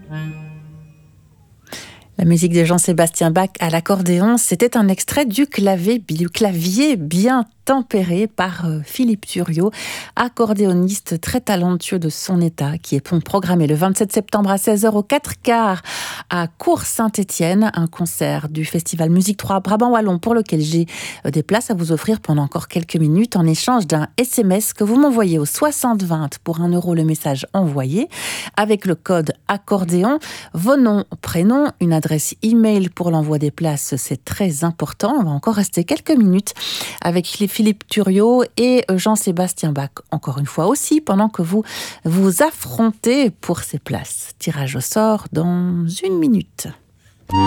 La musique de Jean-Sébastien Bach à l'accordéon, c'était un extrait du clavier bien tempéré par Philippe Thuriot, accordéoniste très talentueux de son état, qui est programmé le 27 septembre à 16h au 4/4 à Cours-Saint-Étienne, un concert du Festival Musique 3 Brabant Wallon pour lequel j'ai des places à vous offrir pendant encore quelques minutes en échange d'un SMS que vous m'envoyez au 6020 pour 1 € le message envoyé avec le code accordéon, vos noms, prénoms, une adresse email pour l'envoi des places, c'est très important. On va encore rester quelques minutes avec Philippe Thuriot et Jean-Sébastien Bach, encore une fois aussi, pendant que vous vous affrontez pour ces places. Tirage au sort dans 1 minute.